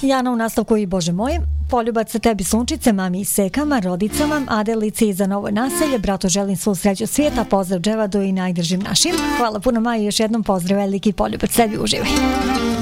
Jana u nastavku i Bože moj, poljubac sa tebi sunčice, mami i sekama, rodicama, Adelici i za Novo naselje, bratu želim svu sreću svijeta, pozdrav Dževadu i najdržim našim. Hvala puno Maji, još jednom pozdrav, veliki poljubac, tebi uživaj.